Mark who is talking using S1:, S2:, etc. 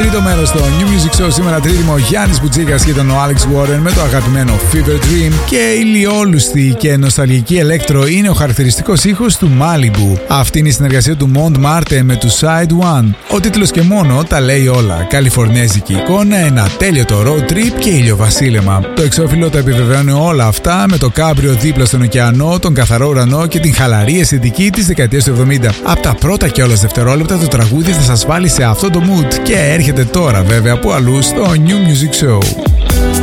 S1: Τρίτο μέρος στο New Music Show σήμερα τρίτιμο, ο Γιάννης Μπουτσίκας και τον ο Alex Warren με το αγαπημένο Fever Dream. Και ηλιόλουστη και νοσταλγική ελέκτρο είναι ο χαρακτηριστικός ήχος του Malibu. Αυτή είναι η συνεργασία του Mont Marte με του Side One. Ο τίτλος και μόνο τα λέει όλα. Καλιφορνέζικη εικόνα, ένα τέλειωτο road trip και ηλιοβασίλεμα. Το εξώφυλλο τα επιβεβαιώνει όλα αυτά με το κάμπριο δίπλα στον ωκεανό, τον καθαρό ουρανό και την χαλαρή αισθητική της δεκαετίας του 70. Από τα πρώτα κιόλας δευτερόλεπτα το τραγούδι θα σας βάλει σε αυτό το mood και έρχεται τώρα βέβαια από αλλού στο New Music Show.